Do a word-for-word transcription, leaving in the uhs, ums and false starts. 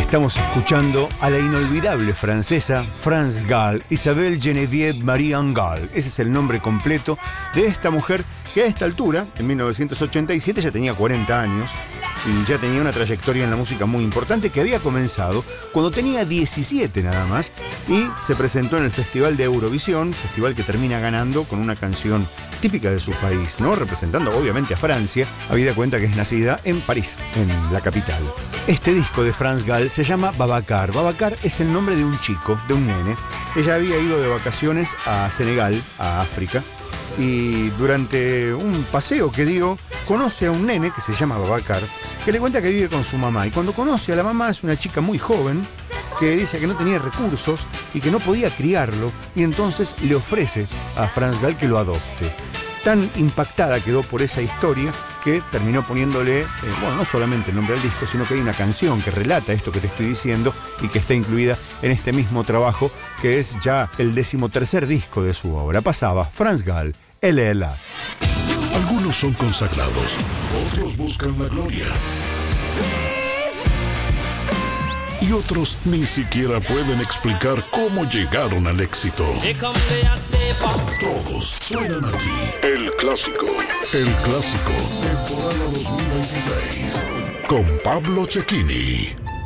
Estamos escuchando a la inolvidable francesa France Gall, Isabelle Geneviève Marianne Gall. Ese es el nombre completo de esta mujer que a esta altura, en mil novecientos ochenta y siete, ya tenía cuarenta años y ya tenía una trayectoria en la música muy importante que había comenzado cuando tenía diecisiete nada más y se presentó en el Festival de Eurovisión, festival que termina ganando con una canción típica de su país, ¿no? Representando obviamente a Francia, habida cuenta que es nacida en París, en la capital. Este disco de France Gall se llama Babacar. Babacar es el nombre de un chico, de un nene. Ella había ido de vacaciones a Senegal, a África, y durante un paseo que dio, conoce a un nene que se llama Babacar, que le cuenta que vive con su mamá. Y cuando conoce a la mamá, es una chica muy joven, que dice que no tenía recursos y que no podía criarlo, y entonces le ofrece a France Gall que lo adopte. Tan impactada quedó por esa historia que terminó poniéndole, eh, bueno, no solamente el nombre del disco, sino que hay una canción que relata esto que te estoy diciendo y que está incluida en este mismo trabajo, que es ya el decimotercer disco de su obra. Pasaba France Gall, Elle est là. Algunos son consagrados, otros buscan la gloria. Y otros ni siquiera pueden explicar cómo llegaron al éxito. Todos suenan aquí. El Clásico. El Clásico. Temporada dos mil veintiséis. Con Pablo Cecchini.